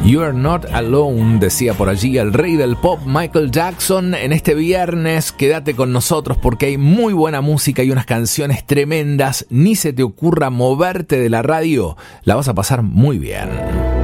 You're not alone, decía por allí el rey del pop Michael Jackson. En este viernes quédate con nosotros porque hay muy buena música y unas canciones tremendas. Ni se te ocurra moverte de la radio, la vas a pasar muy bien.